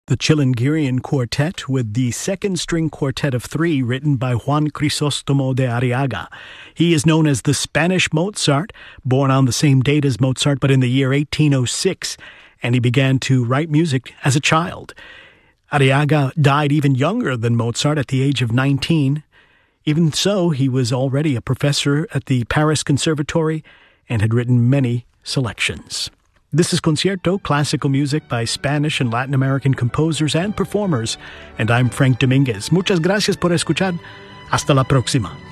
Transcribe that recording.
The Chilingirian Quartet with the second string quartet of three written by Juan Crisostomo de Arriaga. He is known as the Spanish Mozart, born on the same date as Mozart but in the year 1806, and he began to write music as a child. Arriaga died even younger than Mozart at the age of 19. Even so, he was already a professor at the Paris Conservatory and had written many selections. This is Concierto, classical music by Spanish and Latin American composers and performers, and I'm Frank Dominguez. Muchas gracias por escuchar. Hasta la próxima.